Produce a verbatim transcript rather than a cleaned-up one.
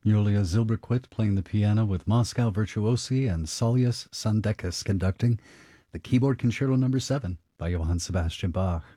Julia Zilberquit playing the piano with Moscow Virtuosi and Saulius Sandekis conducting the keyboard concerto number seven by Johann Sebastian Bach.